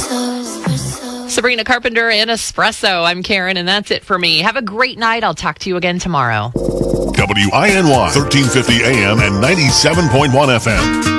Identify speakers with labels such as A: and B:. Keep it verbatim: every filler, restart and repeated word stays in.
A: Sabrina Carpenter and Espresso. I'm Karen, and that's it for me. Have a great night. I'll talk to you again tomorrow.
B: W I N Y, thirteen fifty A M and ninety-seven point one F M.